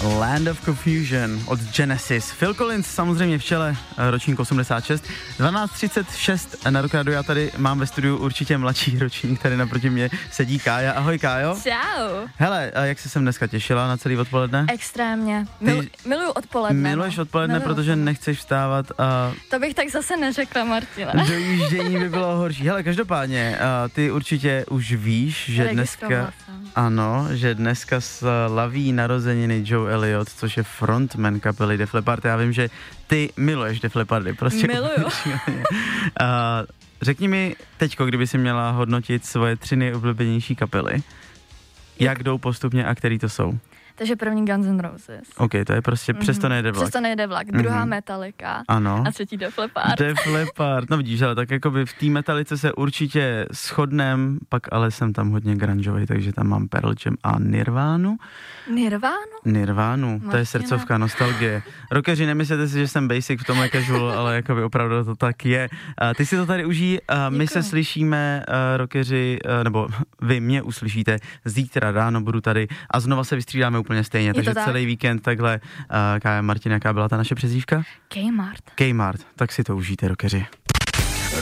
Land of Confusion od Genesis. Phil Collins samozřejmě v čele, ročník 86. 12:36 na Rock Radio. Já tady mám ve studiu určitě mladší ročník, tady naproti mě sedí Kája. Ahoj Kájo. Čau. Hele, a jak jsi sem dneska těšila na celý odpoledne? Extrémně. Miluju odpoledne. Miluješ odpoledne, protože nechceš vstávat a... To bych tak zase neřekla, Martina. Dojíždění by bylo horší. Hele, každopádně, ty určitě už víš, že dneska... Ano, že dneska slaví narozeniny Joe Elliott, což je frontman kapely Def Leppard. Já vím, že ty miluješ Def Leppardy. Prostě miluju. Řekni mi teďko, kdyby si měla hodnotit svoje 3 nejoblíbenější kapely, jak jdou postupně a který to jsou? Takže první Guns N' Roses. OK, to je prostě Přesto nejde vlak. Přesto nejde vlak. Druhá Metallica. Ano. A třetí Def Leppard. Def Leppard. No vidíš, ale tak jakoby v té Metallice se určitě shodnem, pak ale jsem tam hodně grungeový, takže tam mám Pearl Jam a Nirvánu. Nirvánu, to je srdcovka, nostalgie. Rockeři, nemyslete si, že jsem basic v tomhle casual, ale jakoby opravdu to tak je. Ty si to tady užij, my se slyšíme, rockeři, nebo vy mě uslyšíte zítra ráno, budu tady a znova se vystřídáme úplně stejně, takže celý víkend takhle. Kája, Martina, jaká byla ta naše přezdívka? Kmart. Kmart, tak si to užijte, rockeři.